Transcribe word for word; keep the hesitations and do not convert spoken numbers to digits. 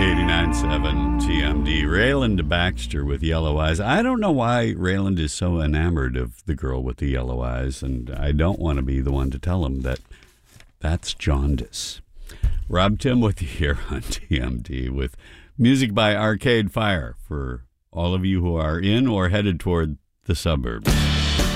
eighty-nine point seven T M D. Rayland Baxter with Yellow Eyes. I don't know why Rayland is so enamored of the girl with the yellow eyes, and I don't want to be the one to tell him that that's jaundice. Rob Tim with you here on T M D with music by Arcade Fire for all of you who are in or headed toward the suburbs.